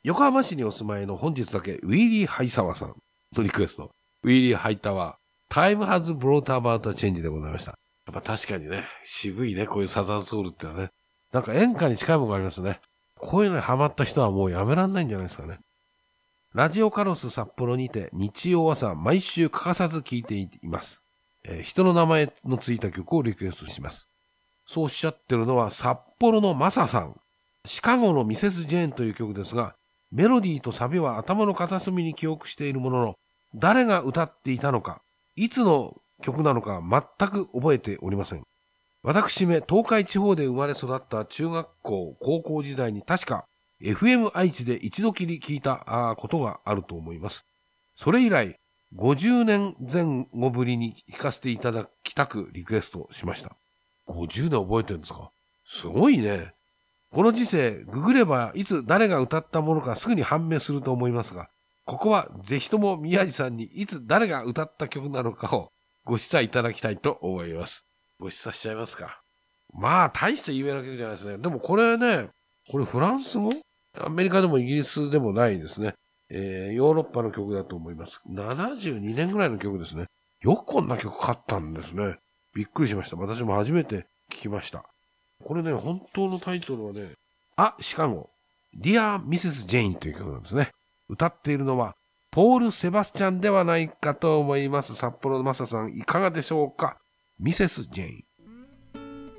横浜市にお住まいの本日だけウィーリーハイサワーさんのリクエスト。ウィーリーハイタワー。Time has brought about a change でございました。やっぱ確かにね、渋いね、こういうサザンソウルってのはね。なんか演歌に近いものがありますね。こういうのにハマった人はもうやめらんないんじゃないですかね。ラジオカロス札幌にて日曜朝毎週欠かさず聴いています。人の名前のついた曲をリクエストします。そうおっしゃってるのは札幌のマサさん。シカゴのミセス・ジェーンという曲ですが、メロディーとサビは頭の片隅に記憶しているものの、誰が歌っていたのか、いつの曲なのか全く覚えておりません。私め東海地方で生まれ育った中学校、高校時代に確か FM 愛知で一度きり聞いたことがあると思います。それ以来、50年前後ぶりに聴かせていただきたくリクエストしました。50年覚えてるんですか？すごいね。この時世、ググればいつ誰が歌ったものかすぐに判明すると思いますが、ここはぜひとも宮治さんにいつ誰が歌った曲なのかをご示唆いただきたいと思います。ご示唆しちゃいますか。まあ、大して有名な曲じゃないですね。でもこれね、これフランス語？アメリカでもイギリスでもないですね。ヨーロッパの曲だと思います。72年ぐらいの曲ですね。よくこんな曲買ったんですね。びっくりしました。私も初めて聞きました。これね、本当のタイトルはね、シカゴ、Dear Mrs. Jane という曲なんですね。歌っているのは、ポール・セバスチャンではないかと思います。札幌のマサさん、いかがでしょうか？ミセス・ジェイン。